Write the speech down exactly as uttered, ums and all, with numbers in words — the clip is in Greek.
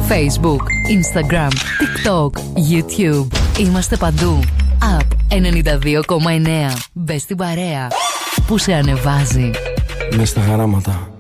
Facebook, Instagram, TikTok, YouTube. Είμαστε παντού. App ενενήντα δύο κόμμα εννέα. Μπες στην παρέα που σε ανεβάζει. Μες στα χαράματα.